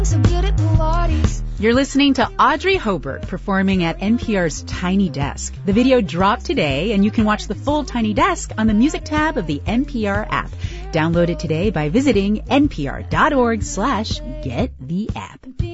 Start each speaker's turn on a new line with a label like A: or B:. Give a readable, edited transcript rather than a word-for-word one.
A: So good at Pilates.
B: You're listening to Audrey Hobart performing at NPR's Tiny Desk. The video dropped today, and you can watch the full Tiny Desk on the music tab of the NPR app. Download it today by visiting npr.org/gettheapp.